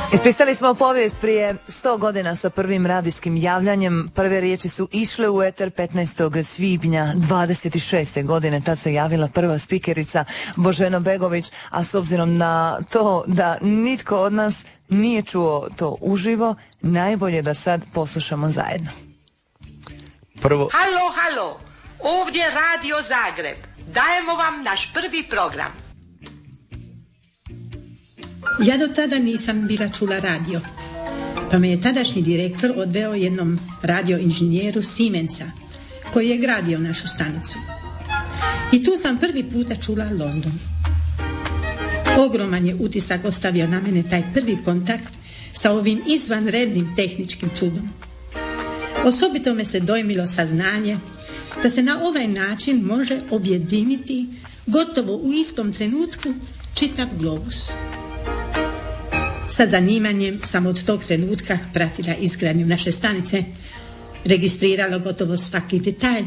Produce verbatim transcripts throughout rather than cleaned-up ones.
Ispisali smo povijest prije sto godina sa prvim radijskim javljanjem. Prve riječi su išle u eter petnaestog svibnja dvadeset šeste godine. Tad se javila prva spikerica Božena Begović, a s obzirom na to da nitko od nas nije čuo to uživo, najbolje da sad poslušamo zajedno. Prvo... Halo, halo, ovdje Radio Zagreb. Dajemo vam naš prvi program. Ja do tada nisam bila čula radio, pa me je tadašnji direktor odveo jednom radio inženjeru Siemensa, koji je gradio našu stanicu. I tu sam prvi puta čula London. Ogroman je utisak ostavio na mene taj prvi kontakt sa ovim izvanrednim tehničkim čudom. Osobito me se dojmilo saznanje da se na ovaj način može objediniti gotovo u istom trenutku čitav globus. Sa zanimanjem sam od tog trenutka pratila izgradnju naše stanice, registrirala gotovo svaki detalj,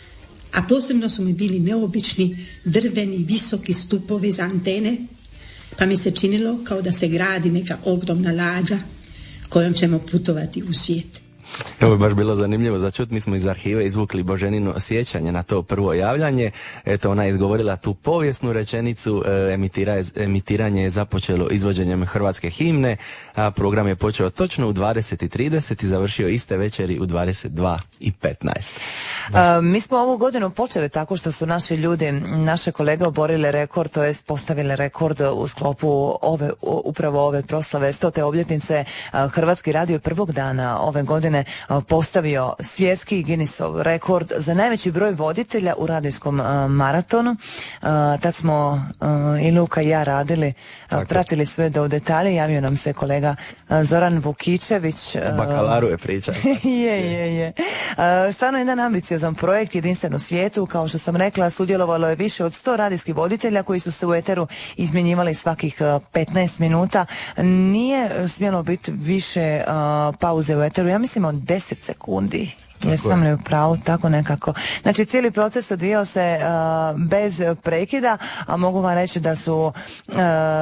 a posebno su mi bili neobični drveni visoki stupovi za antene, pa mi se činilo kao da se gradi neka ogromna lađa kojom ćemo putovati u svijet. Ovo je baš bilo zanimljivo za čut. Mi smo iz arhive izvukli Boženino sjećanje na to prvo javljanje. Eto, ona je izgovorila tu povijesnu rečenicu. Emitira, emitiranje je započelo izvođenjem hrvatske himne, a program je počeo točno u dvadeset i trideset i završio iste večeri u dvadeset dva i petnaest. A, mi smo ovu godinu počeli tako što su naši ljudi, naše kolege oborili rekord, to jest postavili rekord u sklopu ove, upravo ove proslave stote obljetnice. Hrvatski radio prvog dana ove godine postavio svjetski Guinnessov rekord za najveći broj voditelja u radijskom uh, maratonu. Uh, tad smo uh, i Luka i ja radili, uh, pratili sve do detalje. Javio nam se kolega uh, Zoran Vukičević. Uh, Bakalaru je priča. je, je, je. Uh, stvarno jedan ambiciozan projekt, jedinstven u svijetu. Kao što sam rekla, sudjelovalo je više od sto radijskih voditelja koji su se u eteru izmjenjivali svakih uh, petnaest minuta. Nije smjelo biti više uh, pauze u eteru. Ja mislim od deset sekundi. Jesam li u pravu, tako nekako. Znači cijeli proces odvijao se uh, bez prekida, a mogu vam reći da su uh,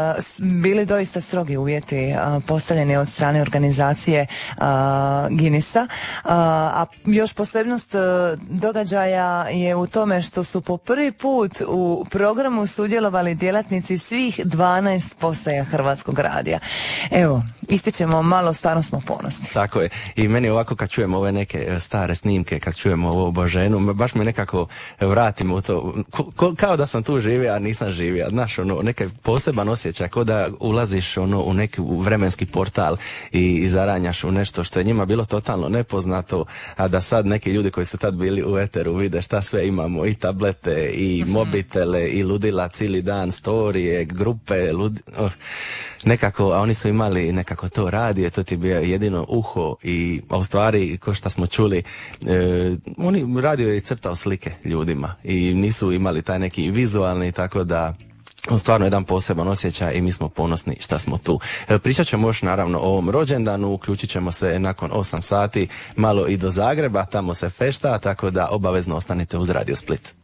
bili doista strogi uvjeti uh, postavljeni od strane organizacije uh, Guinnessa. Uh, a još posebnost uh, događaja je u tome što su po prvi put u programu sudjelovali djelatnici svih dvanaest postaja Hrvatskog radija. Evo, ističemo malo, stvarno smo ponosni. Tako je. I meni ovako kad čujem ove neke stare snimke, kad čujemo ovo Boženu, baš me nekako vratimo u to, ko, kao da sam tu živio, a nisam živio. Znaš, ono, neki poseban osjećaj, kao da ulaziš ono, u neki vremenski portal i, i zaranjaš u nešto što je njima bilo totalno nepoznato, a da sad neki ljudi koji su tad bili u eteru vide šta sve imamo, i tablete, i mobitele, i ludila cijeli dan, storije, grupe, ludi... Oh. Nekako, a oni su imali nekako to radije, to ti je bio jedino uho i, a u stvari, ko što smo čuli, e, oni radio je crtao slike ljudima i nisu imali taj neki vizualni, tako da stvarno jedan poseban osjećaj i mi smo ponosni šta smo tu. E, pričat ćemo još naravno o ovom rođendanu, uključit ćemo se nakon osam sati malo i do Zagreba, tamo se fešta, tako da obavezno ostanite uz Radio Split.